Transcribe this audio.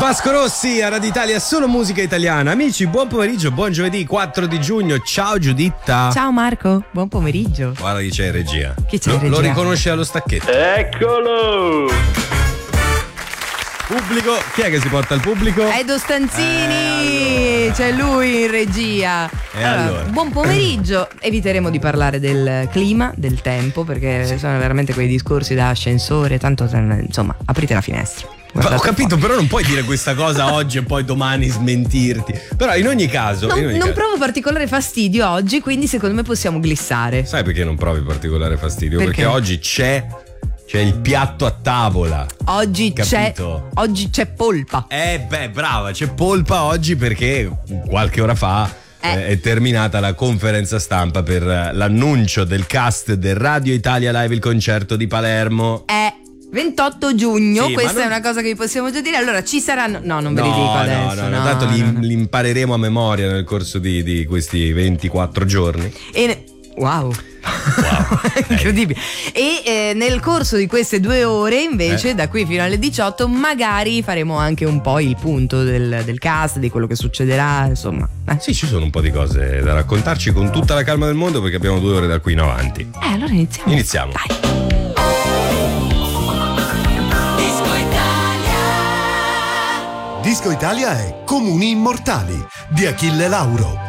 Vasco Rossi a Radio Italia, solo musica italiana. Amici, buon pomeriggio, buon giovedì 4 di giugno. Ciao Giuditta. Ciao Marco, buon pomeriggio. Guarda chi c'è in regia. Chi c'è in regia? Lo riconosce dallo stacchetto. Eccolo! Pubblico, chi è che si porta il pubblico? Edo Stanzini, c'è lui in regia. Allora. Buon pomeriggio. Eviteremo di parlare del clima, del tempo, perché sono veramente quei discorsi da ascensore. Tanto, insomma, aprite la finestra. Ho capito, però non puoi dire questa cosa oggi e poi domani smentirti. Però in ogni caso non provo particolare fastidio oggi, quindi secondo me possiamo glissare. Sai perché non provi particolare fastidio? Perché oggi c'è il piatto a tavola. Oggi c'è polpa. Brava, c'è polpa oggi perché qualche ora fa è terminata la conferenza stampa per l'annuncio del cast del Radio Italia Live, il concerto di Palermo. 28 giugno, sì, questa è una cosa che vi possiamo già dire. Allora ci saranno. No, non ve li dico adesso. No, tanto li impareremo a memoria nel corso di questi 24 giorni. Wow. Incredibile. E nel corso di queste 2 ore invece da qui fino alle 18 magari faremo anche un po' il punto del cast, di quello che succederà, insomma. Sì, ci sono un po' di cose da raccontarci con tutta la calma del mondo, perché abbiamo 2 ore da qui in avanti. Allora iniziamo. Dai. Disco Italia è Comuni Immortali di Achille Lauro.